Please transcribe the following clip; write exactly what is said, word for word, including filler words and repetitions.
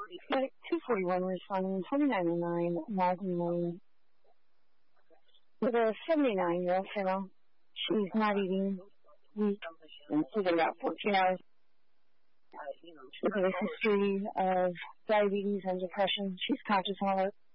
Like two forty-one responding, twenty-nine oh nine, Malden Lane. With a seventy-nine-year-old female. She's not eating weak. And she's been about fourteen hours. With a history of diabetes and depression. She's conscious and alert.